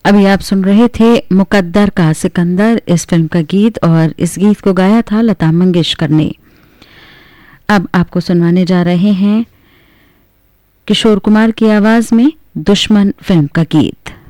अभी आप सुन रहे थे मुकद्दर का सिकंदर इस फिल्म का गीत, और इस गीत को गाया था लता मंगेशकर ने। अब आपको सुनवाने जा रहे हैं किशोर कुमार की आवाज में दुश्मन फिल्म का गीत।